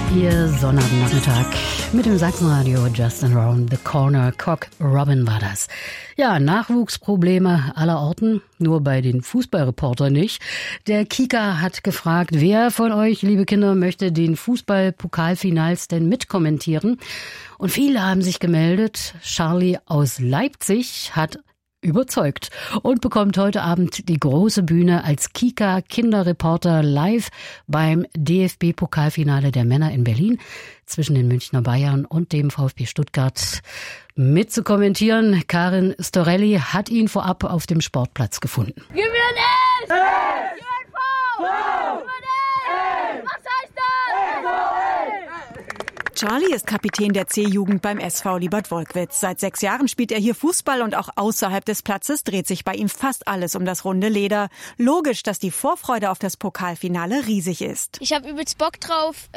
Ihr Sonnabendnachmittag mit dem Sachsenradio Just Around the Corner. Cock Robin war das. Ja, Nachwuchsprobleme aller Orten, nur bei den Fußballreportern nicht. Der Kika hat gefragt, wer von euch, liebe Kinder, möchte den Fußball-Pokalfinals denn mitkommentieren? Und viele haben sich gemeldet. Charlie aus Leipzig hat überzeugt und bekommt heute Abend die große Bühne als Kika-Kinderreporter live beim DFB-Pokalfinale der Männer in Berlin zwischen den Münchner Bayern und dem VfB Stuttgart mitzukommentieren. Karin Storelli hat ihn vorab auf dem Sportplatz gefunden. Gib mir ein S! Gib mir ein V! Was heißt das? Charlie ist Kapitän der C-Jugend beim SV Liebert-Wolkwitz. Seit 6 Jahren spielt er hier Fußball und auch außerhalb des Platzes dreht sich bei ihm fast alles um das runde Leder. Logisch, dass die Vorfreude auf das Pokalfinale riesig ist. Ich habe übelst Bock drauf.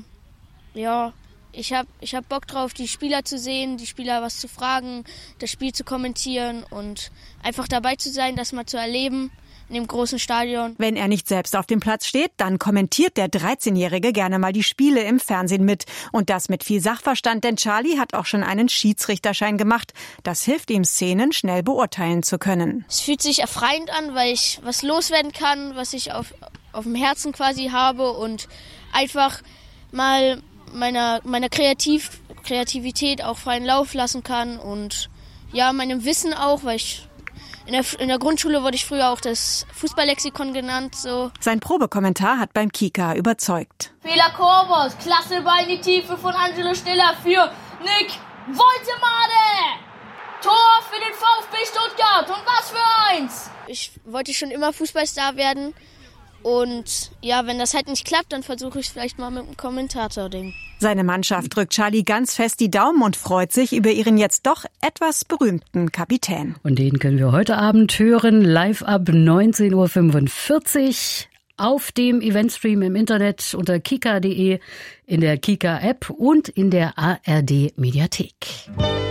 Ich hab Bock drauf, die Spieler zu sehen, die Spieler was zu fragen, das Spiel zu kommentieren und einfach dabei zu sein, das mal zu erleben in dem großen Stadion. Wenn er nicht selbst auf dem Platz steht, dann kommentiert der 13-Jährige gerne mal die Spiele im Fernsehen mit. Und das mit viel Sachverstand, denn Charlie hat auch schon einen Schiedsrichterschein gemacht. Das hilft ihm, Szenen schnell beurteilen zu können. Es fühlt sich erfreiend an, weil ich was loswerden kann, was ich auf dem Herzen quasi habe und einfach mal meiner Kreativität auch freien Lauf lassen kann und ja, meinem Wissen auch, weil ich in der Grundschule wurde ich früher auch das Fußballlexikon genannt. So. Sein Probekommentar hat beim Kika überzeugt. Fehler Korbos, klasse Ball in die Tiefe von Angelo Stiller für Nick Woltemade. Tor für den VfB Stuttgart und was für eins. Ich wollte schon immer Fußballstar werden. Und ja, wenn das halt nicht klappt, dann versuche ich es vielleicht mal mit einem Kommentator-Ding. Seine Mannschaft drückt Charlie ganz fest die Daumen und freut sich über ihren jetzt doch etwas berühmten Kapitän. Und den können wir heute Abend hören, live ab 19.45 Uhr auf dem Eventstream im Internet unter kika.de, in der Kika-App und in der ARD-Mediathek.